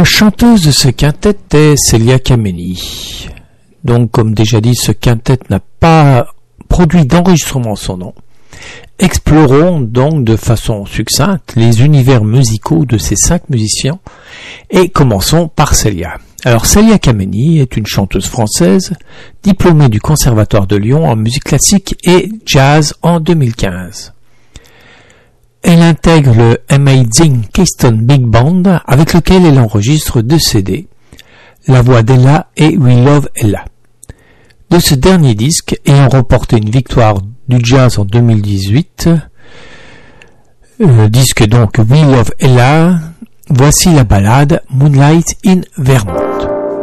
La chanteuse de ce quintet est Celia Kameni. Donc, comme déjà dit, ce quintet n'a pas produit d'enregistrement en son nom. Explorons donc de façon succincte les univers musicaux de ces 5 musiciens et commençons par Celia. Alors, Celia Kameni est une chanteuse française, diplômée du Conservatoire de Lyon en musique classique et jazz en 2015. Elle intègre le Amazing Keystone Big Band avec lequel elle enregistre 2 CD, La Voix d'Ella et We Love Ella. De ce dernier disque, ayant remporté une victoire du jazz en 2018, le disque donc We Love Ella, voici la ballade Moonlight in Vermont.